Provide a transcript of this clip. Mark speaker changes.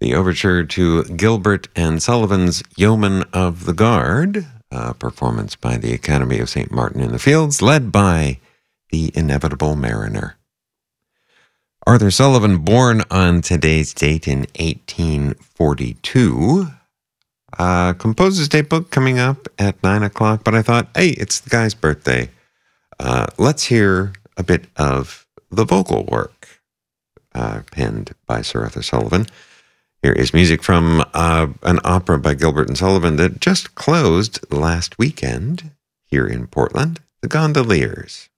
Speaker 1: The overture to Gilbert and Sullivan's Yeoman of the Guard, a performance by the Academy of St. Martin in the Fields, led by the Inevitable Mariner. Arthur Sullivan, born on today's date in 1842, composed his date book coming up at 9 o'clock, but I thought, hey, it's the guy's birthday. Let's hear a bit of the vocal work penned by Sir Arthur Sullivan. Here is music from an opera by Gilbert and Sullivan that just closed last weekend here in Portland, The Gondoliers.